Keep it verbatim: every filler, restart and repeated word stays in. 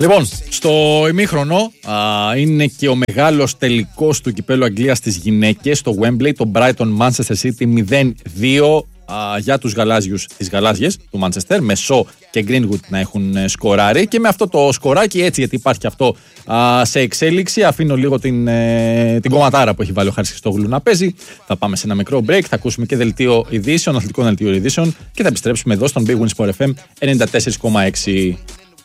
Λοιπόν, στο ημίχρονο α, είναι και ο μεγάλος τελικός του κυπέλλου Αγγλίας στις γυναίκες στο Wembley, το Brighton Manchester City μηδέν δύο α, για τους γαλάζιους, τις γαλάζιες του Manchester, με Shaw και Greenwood να έχουν σκοράρει, και με αυτό το σκοράκι, έτσι γιατί υπάρχει αυτό α, σε εξέλιξη, αφήνω λίγο την, ε, την κομματάρα που έχει βάλει ο Χάρης Χριστόγλου να παίζει. Θα πάμε σε ένα μικρό break, θα ακούσουμε και δελτίο ειδήσεων, αθλητικό δελτίο ειδήσεων, και θα επιστρέψουμε εδώ στον Big Win Sport εφ εμ ενενήντα τέσσερα κόμμα έξι.